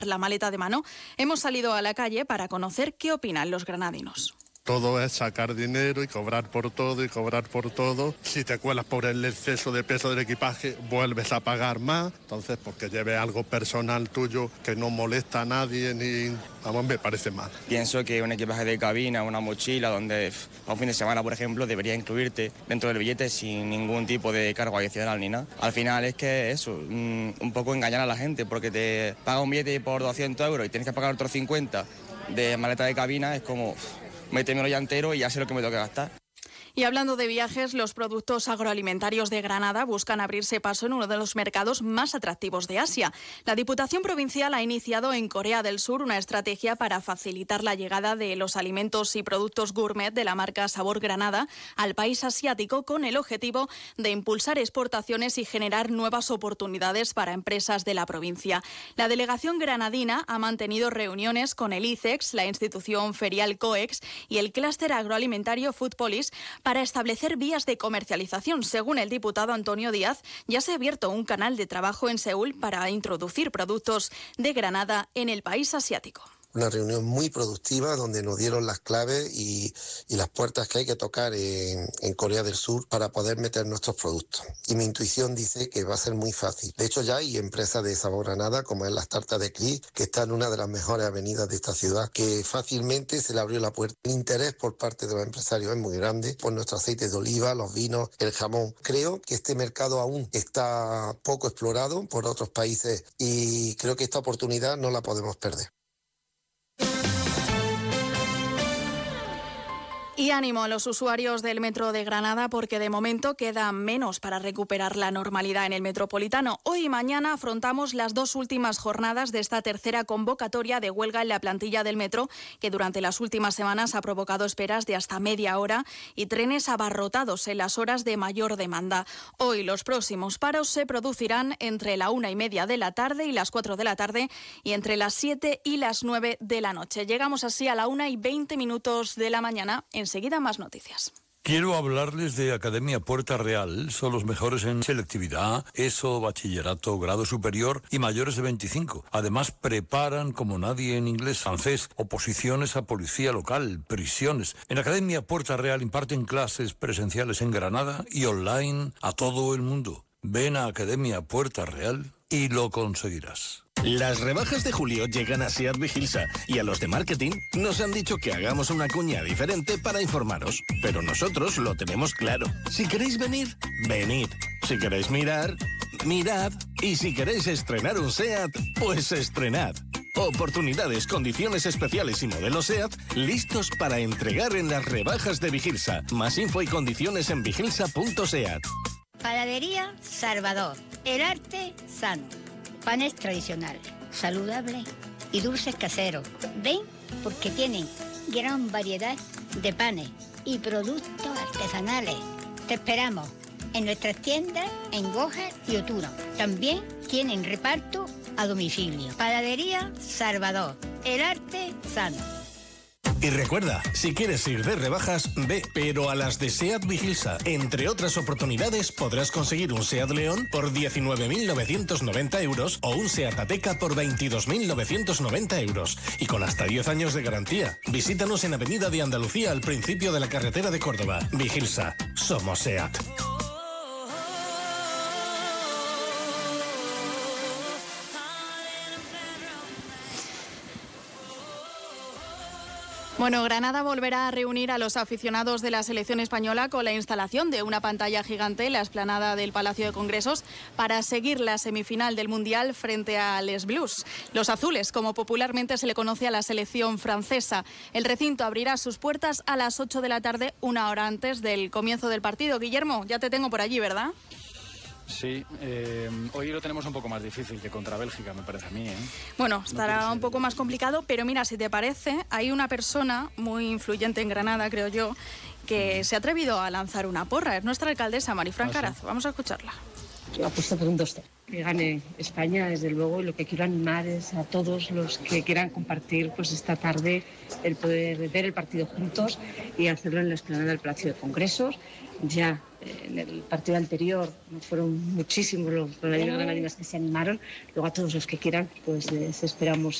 la maleta de mano, hemos salido a la calle para conocer qué opinan los granadinos. Todo es sacar dinero y cobrar por todo y cobrar por todo. Si te cuelas por el exceso de peso del equipaje, vuelves a pagar más. Entonces, porque lleves algo personal tuyo que no molesta a nadie ni... Vamos, me parece mal. Pienso que un equipaje de cabina, una mochila, donde a un fin de semana, por ejemplo, debería incluirte dentro del billete sin ningún tipo de cargo adicional ni nada. Al final es que eso, un poco engañar a la gente, porque te paga un billete por 200 euros y tienes que pagar otros 50 de maleta de cabina, es como... métemelo ya entero y ya sé lo que me tengo que gastar. Y hablando de viajes, los productos agroalimentarios de Granada buscan abrirse paso en uno de los mercados más atractivos de Asia. La Diputación Provincial ha iniciado en Corea del Sur una estrategia para facilitar la llegada de los alimentos y productos gourmet de la marca Sabor Granada al país asiático, con el objetivo de impulsar exportaciones y generar nuevas oportunidades para empresas de la provincia. La delegación granadina ha mantenido reuniones con el ICEX, la institución ferial COEX y el clúster agroalimentario Foodpolis para establecer vías de comercialización. Según el diputado Antonio Díaz, ya se ha abierto un canal de trabajo en Seúl para introducir productos de Granada en el país asiático. Una reunión muy productiva donde nos dieron las claves y las puertas que hay que tocar en Corea del Sur para poder meter nuestros productos. Y mi intuición dice que va a ser muy fácil. De hecho, ya hay empresas de Sabor Granada, como es las tartas de Cris, que están en una de las mejores avenidas de esta ciudad, que fácilmente se le abrió la puerta. El interés por parte de los empresarios es muy grande por nuestro aceite de oliva, los vinos, el jamón. Creo que este mercado aún está poco explorado por otros países y creo que esta oportunidad no la podemos perder. Y ánimo a los usuarios del metro de Granada, porque de momento queda menos para recuperar la normalidad en el metropolitano. Hoy y mañana afrontamos las dos últimas jornadas de esta tercera convocatoria de huelga en la plantilla del metro, que durante las últimas semanas ha provocado esperas de hasta media hora y trenes abarrotados en las horas de mayor demanda. Hoy los próximos paros se producirán entre la 1:30 de la tarde y las 4 de la tarde y entre las 7 y las 9 de la noche. Llegamos así a la 1:20 de la mañana. Enseguida más noticias. Quiero hablarles de Academia Puerta Real. Son los mejores en selectividad, ESO, bachillerato, grado superior y mayores de 25. Además, preparan como nadie en inglés, francés, oposiciones a policía local, prisiones. En Academia Puerta Real imparten clases presenciales en Granada y online a todo el mundo. Ven a Academia Puerta Real y lo conseguirás. Las rebajas de julio llegan a SEAT Vigilsa y a los de marketing nos han dicho que hagamos una cuña diferente para informaros. Pero nosotros lo tenemos claro. Si queréis venir, venid. Si queréis mirar, mirad. Y si queréis estrenar un SEAT, pues estrenad. Oportunidades, condiciones especiales y modelos SEAT listos para entregar en las rebajas de Vigilsa. Más info y condiciones en vigilsa.seat. Panadería Salvador. El arte sano. Panes tradicionales, saludables y dulces caseros. Ven porque tienen gran variedad de panes y productos artesanales. Te esperamos en nuestras tiendas en Goja y Oturo. También tienen reparto a domicilio. Panadería Salvador. El arte sano. Y recuerda, si quieres ir de rebajas, ve, pero a las de SEAT Vigilsa. Entre otras oportunidades, podrás conseguir un SEAT León por 19.990 euros o un SEAT Ateca por 22.990 euros. Y con hasta 10 años de garantía. Visítanos en Avenida de Andalucía, al principio de la carretera de Córdoba. Vigilsa. Somos SEAT. Bueno, Granada volverá a reunir a los aficionados de la selección española con la instalación de una pantalla gigante en la explanada del Palacio de Congresos para seguir la semifinal del Mundial frente a Les Blues. Los azules, como popularmente se le conoce a la selección francesa. El recinto abrirá sus puertas a las 8 de la tarde, una hora antes del comienzo del partido. Guillermo, ya te tengo por allí, ¿verdad? Sí, hoy lo tenemos un poco más difícil que contra Bélgica, me parece a mí, ¿eh? Bueno, estará un poco más complicado, pero mira, si te parece, hay una persona muy influyente en Granada, creo yo, que se ha atrevido a lanzar una porra. Es nuestra alcaldesa, Marifran Carazo. Vamos a escucharla. Yo apuesto por un 2-0. Que gane España, desde luego, y lo que quiero animar es a todos los que quieran compartir pues esta tarde el poder ver el partido juntos y hacerlo en la explanada del Palacio de Congresos. Ya en el partido anterior fueron muchísimos los ganaderos y ganaderas que se animaron. Luego a todos los que quieran, pues les esperamos